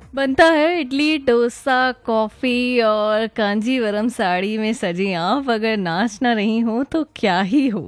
बनता है इडली डोसा कॉफ़ी और कांजीवरम साड़ी में सजी आप अगर नाच ना रही हो तो क्या ही हो।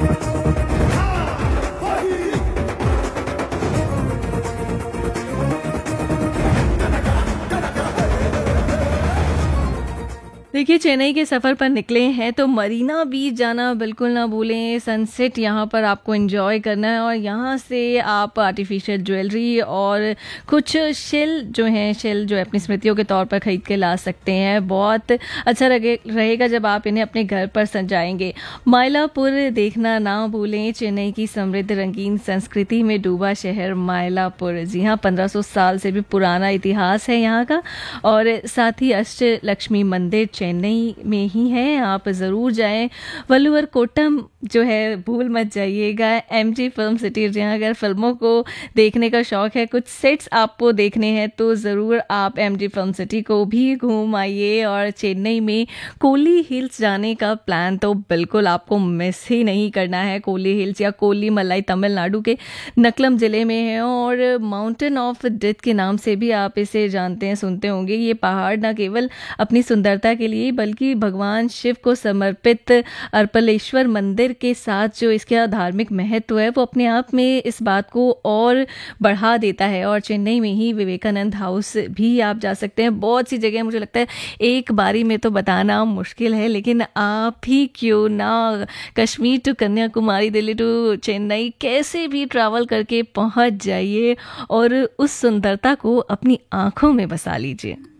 देखिए, चेन्नई के सफ़र पर निकले हैं तो मरीना बीच जाना बिल्कुल ना भूलें। सनसेट यहाँ पर आपको एंजॉय करना है और यहाँ से आप आर्टिफिशियल ज्वेलरी और कुछ शेल जो है अपनी स्मृतियों के तौर पर ख़रीद के ला सकते हैं। बहुत अच्छा रहेगा जब आप इन्हें अपने घर पर सजाएंगे। मायलापुर देखना ना भूलें। चेन्नई की समृद्ध रंगीन संस्कृति में डूबा शहर मायलापुर। जी हाँ, 1500 साल से भी पुराना इतिहास है यहाँ का। और साथ ही अष्टलक्ष्मी मंदिर चेन्नई में ही है, आप ज़रूर जाएं। वल्लुवर कोट्टम जो है भूल मत जाइएगा। एमजी फिल्म सिटी, जहाँ अगर फिल्मों को देखने का शौक है, कुछ सेट्स आपको देखने हैं तो ज़रूर आप एमजी फिल्म सिटी को भी घूम आइए। और चेन्नई में कोली हिल्स जाने का प्लान तो बिल्कुल आपको मिस ही नहीं करना है। कोली हिल्स या कोली मलाई तमिलनाडु के नकलम ज़िले में है और माउंटेन ऑफ डेथ के नाम से भी आप इसे जानते हैं, सुनते होंगे। ये पहाड़ न केवल अपनी सुंदरता के लिए बल्कि भगवान शिव को समर्पित अर्पलेश्वर मंदिर के साथ जो इसका धार्मिक महत्व है वो अपने आप में इस बात को और बढ़ा देता है। और चेन्नई में ही विवेकानंद हाउस भी आप जा सकते हैं। बहुत सी जगह मुझे लगता है एक बारी में तो बताना मुश्किल है, लेकिन आप ही क्यों ना कश्मीर टू कन्याकुमारी, दिल्ली टू चेन्नई, कैसे भी ट्रैवल करके पहुंच जाइए और उस सुंदरता को अपनी आंखों में बसा लीजिए।